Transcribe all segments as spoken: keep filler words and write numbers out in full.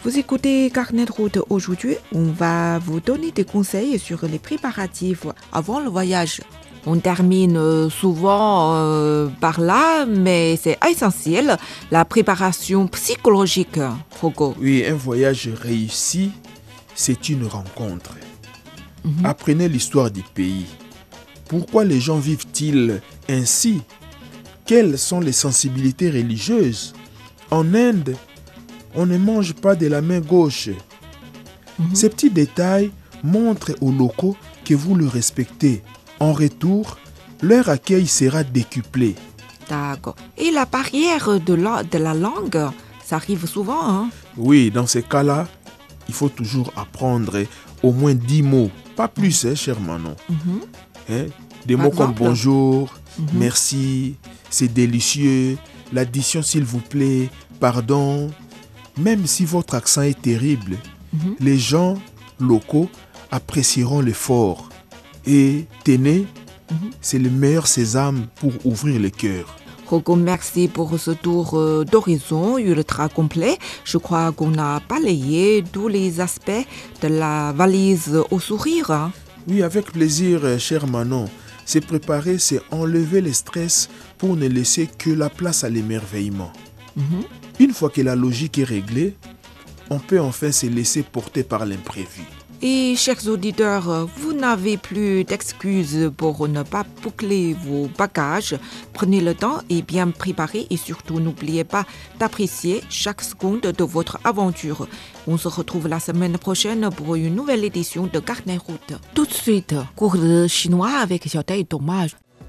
Vous écoutez Carnet de route aujourd'hui. On va vous donner des conseils sur les préparatifs avant le voyage. On termine souvent euh, par là, mais c'est essentiel, la préparation psychologique, Fogo. Oui, un voyage réussi, c'est une rencontre. Mhm. Apprenez l'histoire du pays. Pourquoi les gens vivent-ils ainsi? Quelles sont les sensibilités religieuses? En Inde, on ne mange pas de la main gauche. Mhm. Ces petits détails montrent aux locaux que vous le respectez. En retour, leur accueil sera décuplé. D'accord. Et la barrière de la, de la langue, ça arrive souvent, hein? Oui, dans ces cas-là, il faut toujours apprendre au moins dix mots. Pas plus, hein, cher Manon. Mhm. Hein? Des Par mots comme exemple? bonjour, Mhm. merci, c'est délicieux, l'addition s'il vous plaît, pardon. Même si votre accent est terrible, Mhm. les gens locaux apprécieront l'effort. Et tenez, Mhm. c'est le meilleur sésame pour ouvrir le cœur. Fogo, merci pour ce tour euh, d'horizon ultra complet. Je crois qu'on a balayé tous les aspects de la valise au sourire, hein? Oui, avec plaisir, euh, cher Manon. Se préparer, c'est enlever le stress pour ne laisser que la place à l'émerveillement. Mhm. Une fois que la logique est réglée, on peut enfin se laisser porter par l'imprévu. Et chers auditeurs, vous n'avez plus d'excuses pour ne pas boucler vos bagages. Prenez le temps et bien préparer et surtout n'oubliez pas d'apprécier chaque seconde de votre aventure. On se retrouve la semaine prochaine pour une nouvelle édition de Carnet Route. Tout de suite, cours de chinois avec Xiaotai et Thomas.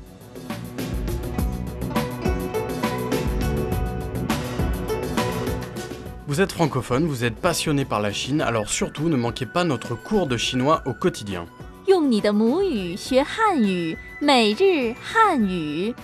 Vous êtes francophone, vous êtes passionné par la Chine, alors surtout ne manquez pas notre cours de chinois au quotidien. 用你的母语学汉语，每日汉语。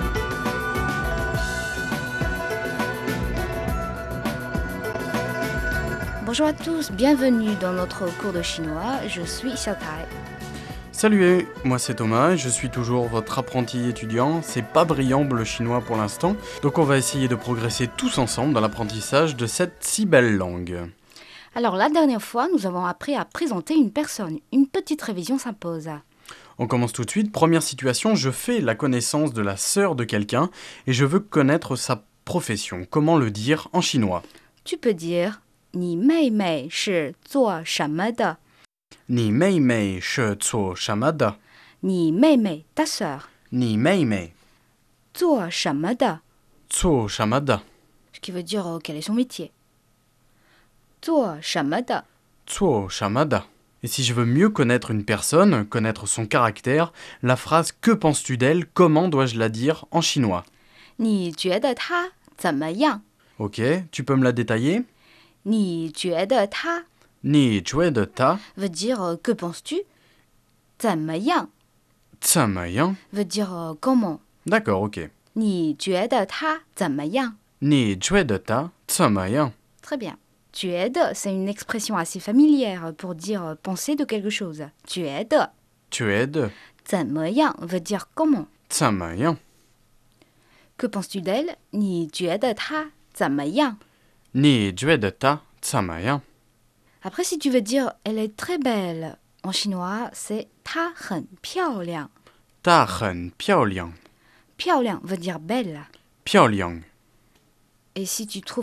Bonjour à tous, bienvenue dans notre cours de chinois. Je suis Xiaotai. Salut, moi c'est Thomas, je suis toujours votre apprenti étudiant. C'est pas brillant le chinois pour l'instant, donc on va essayer de progresser tous ensemble dans l'apprentissage de cette si belle langue. Alors la dernière fois, nous avons appris à présenter une personne. Une petite révision s'impose. On commence tout de suite. Première situation, je fais la connaissance de la sœur de quelqu'un et je veux connaître sa profession. Comment le dire en chinois? Tu peux dire 你妹妹是做什么的? Ni mei mei shi zuo shamada. 你妹妹 ta sœur. Ni mei mei 做什么的? zuo shamada. Ce qui veut dire euh, quel est son métier. 做什么的? Zuo shamada. Et si je veux mieux connaître une personne, connaître son caractère, la phrase « Que penses-tu d'elle ?» comment dois-je la dire en chinois? 你觉得她怎么样? Ok, tu peux me la détailler? 你觉得她 Ni jue de ta, veut dire euh, que penses-tu? 怎么样 tsamayan. veut dire euh, comment? D'accord, ok. 你觉得她怎么样? Ni jue de ta, tsamayan. Très bien. 觉得, c'est une expression assez familière pour dire euh, penser de quelque chose. 觉得 Jue de, 怎么样 veut dire comment. tsamayan. Que penses-tu d'elle? 你觉得她怎么样? Ni jue de ta, tsamayan. Après, si tu veux dire elle est très belle, en chinois, c'est 她很漂亮. Ta hen piao liang. 漂亮 veut dire belle. Piao liang. Et si tu trouves